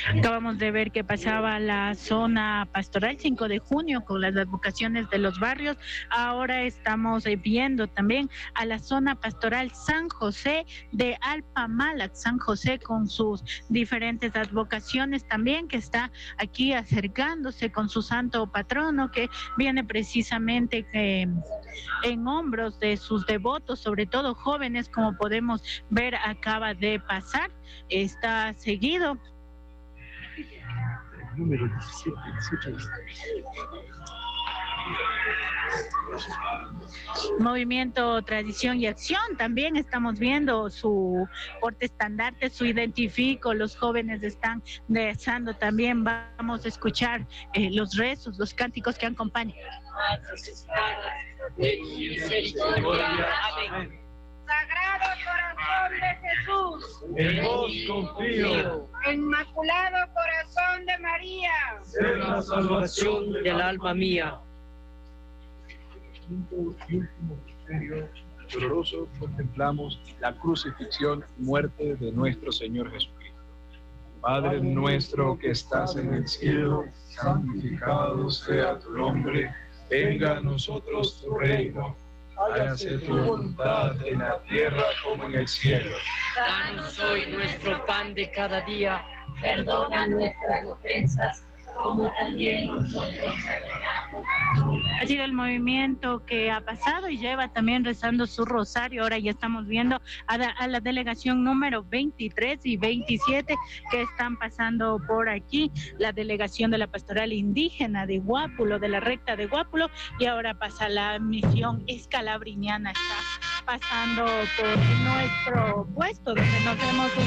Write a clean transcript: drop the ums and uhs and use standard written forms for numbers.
Acabamos de ver que pasaba la zona pastoral 5 de junio con las advocaciones de los barrios. Ahora estamos viendo también a la zona pastoral San José de Alpamalac, San José con sus diferentes advocaciones también, que está aquí acercándose con su santo patrono, que viene precisamente en hombros de sus devotos, sobre todo jóvenes, como podemos ver acaba de pasar. Está seguido número 17, 18. Movimiento Tradición y Acción, también estamos viendo su portaestandarte, su identifico, los jóvenes están rezando también. Vamos a escuchar los rezos, los cánticos que acompañan. Amén. Sagrado Corazón de Jesús, En vos confío, Inmaculado Corazón de María, en la salvación del alma mía. Quinto y último misterio doloroso, contemplamos la crucifixión y muerte de nuestro Señor Jesucristo. Padre nuestro que estás en el cielo, santificado sea tu nombre, venga a nosotros tu reino, hágase tu voluntad en la tierra como en el cielo. Danos hoy nuestro pan de cada día. Perdona nuestras ofensas, como también nosotros perdonamos. Ha sido el movimiento que ha pasado y lleva también rezando su rosario. Ahora ya estamos viendo a la delegación número 23 y 27 que están pasando por aquí, la delegación de la pastoral indígena de Guápulo, de la recta de Guápulo, y ahora pasa la misión escalabriniana, está pasando por nuestro puesto donde nos hemos